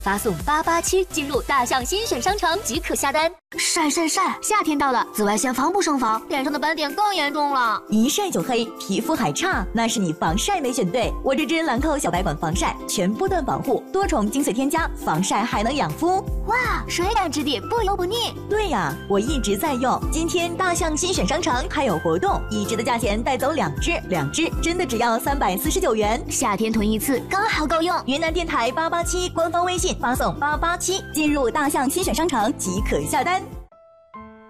发送887进入大象新选商城即可下单。晒晒晒，夏天到了，紫外线防不胜防，脸上的斑点更严重了， 一晒就黑，皮肤还差，那是你防晒没选对。我这支兰蔻小白管防晒，全波段保护，多重精粹添加，防晒还能养肤。 哇，水感质地，不油不腻。 对呀，我一直在用。今天大象新选商城还有活动，一支的价钱带走2支真的只要349元。 夏天囤一次刚好够用。 云南电台887官方微信发送887进入大象新选商城即可下单。